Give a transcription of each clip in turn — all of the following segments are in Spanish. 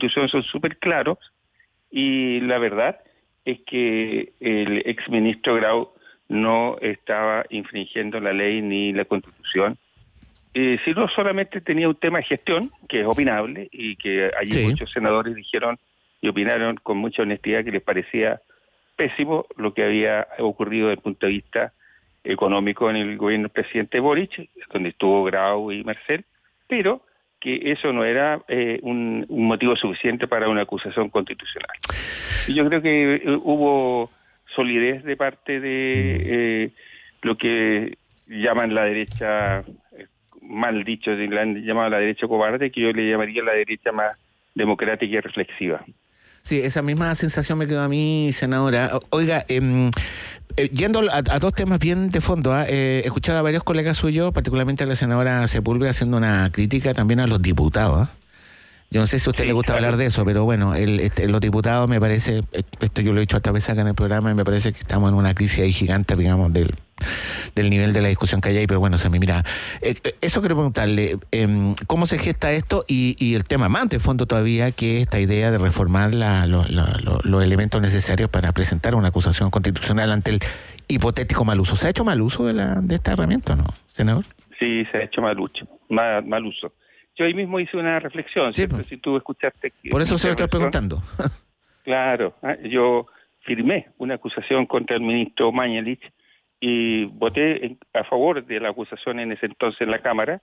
Constitución son súper claros, y la verdad es que el exministro Grau no estaba infringiendo la ley ni la Constitución, sino solamente tenía un tema de gestión, que es opinable, y que allí muchos senadores dijeron y opinaron con mucha honestidad que les parecía pésimo lo que había ocurrido desde el punto de vista económico en el gobierno del presidente Boric, donde estuvo Grau y Marcel, pero que eso no era un motivo suficiente para una acusación constitucional. Y yo creo que hubo solidez de parte de lo que llaman la derecha, mal dicho, le han llamado la derecha cobarde, que yo le llamaría la derecha más democrática y reflexiva. Sí, esa misma sensación me quedó a mí, senadora. Oiga, yendo a dos temas bien de fondo, he escuchado a varios colegas suyos, particularmente a la senadora Sepúlveda, haciendo una crítica también a los diputados. Yo no sé si a usted le gusta hablar de eso, pero bueno, los diputados, me parece, esto yo lo he dicho esta vez acá en el programa, y me parece que estamos en una crisis ahí gigante, digamos, del nivel de la discusión que hay ahí, pero bueno, mira, eso quiero preguntarle, ¿cómo se gesta esto? Y el tema más de fondo todavía, que es esta idea de reformar los elementos necesarios para presentar una acusación constitucional ante el hipotético mal uso. ¿Se ha hecho mal uso de esta herramienta o no, senador? Sí, se ha hecho mal uso. Yo ahí mismo hice una reflexión, ¿cierto? Pues. Si tú escuchaste... Por eso se lo estoy preguntando. Claro, yo firmé una acusación contra el ministro Mañalich y voté a favor de la acusación en ese entonces en la Cámara,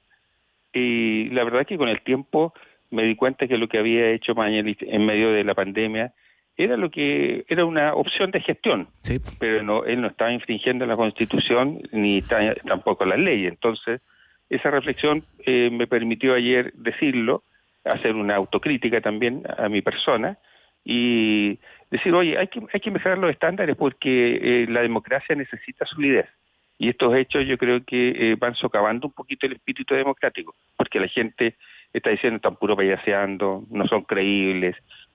y la verdad es que con el tiempo me di cuenta que lo que había hecho Mañalich en medio de la pandemia era una opción de gestión, pero él no estaba infringiendo la Constitución ni tampoco las leyes. Entonces, esa reflexión me permitió ayer decirlo, hacer una autocrítica también a mi persona y decir, oye, hay que mejorar los estándares porque la democracia necesita solidez. Y estos hechos yo creo que van socavando un poquito el espíritu democrático, porque la gente está diciendo, están puro payaseando, no son creíbles,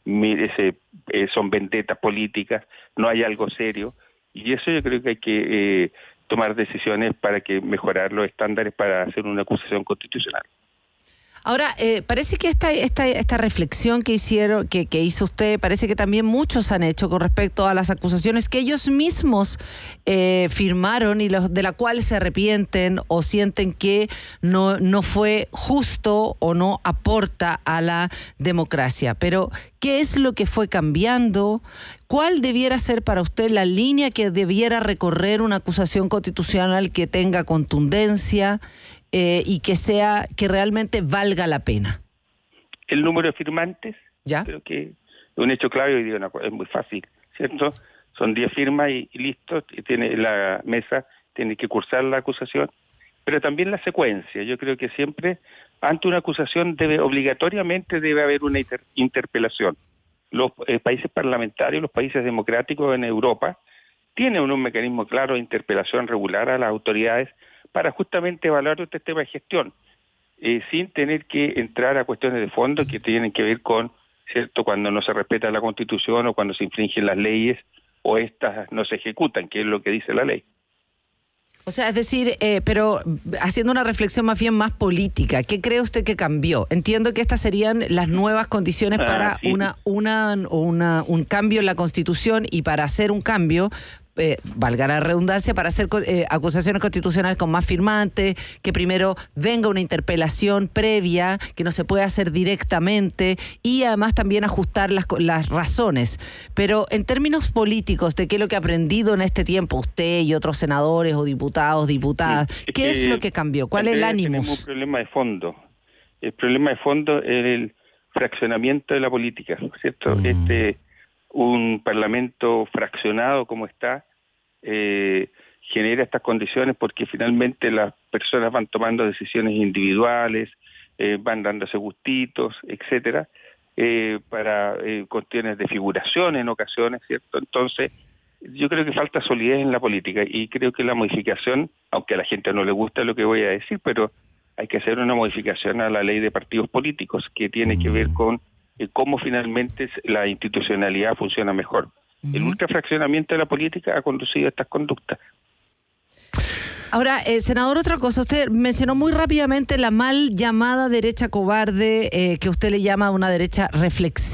son vendetas políticas, no hay algo serio. Y eso yo creo que hay que tomar decisiones para mejorar los estándares para hacer una acusación constitucional. Ahora, parece que esta reflexión que hizo usted, parece que también muchos han hecho con respecto a las acusaciones que ellos mismos firmaron y de la cual se arrepienten o sienten que no fue justo o no aporta a la democracia. Pero, ¿qué es lo que fue cambiando? ¿Cuál debiera ser para usted la línea que debiera recorrer una acusación constitucional que tenga contundencia y que realmente valga la pena? El número de firmantes, creo que es un hecho clave, y digo, es muy fácil, ¿cierto? Son 10 firmas y listo, tiene la mesa, tiene que cursar la acusación, pero también la secuencia. Yo creo que siempre, ante una acusación, obligatoriamente debe haber una interpelación. Los países parlamentarios, los países democráticos en Europa, tienen un mecanismo claro de interpelación regular a las autoridades para justamente evaluar este tema de gestión, sin tener que entrar a cuestiones de fondo que tienen que ver con, ¿cierto?, cuando no se respeta la Constitución o cuando se infringen las leyes o estas no se ejecutan, que es lo que dice la ley. O sea, es decir, pero haciendo una reflexión más bien más política, ¿qué cree usted que cambió? Entiendo que estas serían las nuevas condiciones para un cambio en la Constitución, y para hacer un cambio, valga la redundancia, para hacer acusaciones constitucionales con más firmantes, que primero venga una interpelación previa, que no se puede hacer directamente, y además también ajustar las razones. Pero en términos políticos, ¿de qué es lo que ha aprendido en este tiempo usted y otros senadores o diputados, diputadas? ¿Qué es lo que cambió? ¿Cuál es el ánimo? Tenemos un problema de fondo. El problema de fondo es el fraccionamiento de la política, ¿cierto? Un parlamento fraccionado como está genera estas condiciones porque finalmente las personas van tomando decisiones individuales, van dándose gustitos, etcétera, para cuestiones de figuración en ocasiones, ¿cierto? Entonces, yo creo que falta solidez en la política y creo que la modificación, aunque a la gente no le gusta lo que voy a decir, pero hay que hacer una modificación a la ley de partidos políticos que tiene que ver con cómo finalmente la institucionalidad funciona mejor. El ultrafraccionamiento de la política ha conducido a estas conductas. Ahora, senador, otra cosa. Usted mencionó muy rápidamente la mal llamada derecha cobarde, que usted le llama una derecha reflexiva.